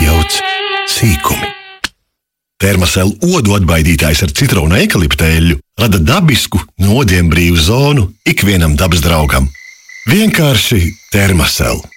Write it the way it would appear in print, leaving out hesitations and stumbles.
jauc sīkumi. Termosel odu atbaidītājs ar citronu eikalipta eļļu rada dabisku, nodiem brīvu zonu ikvienam dabas draugam. Vienkārši Termosel.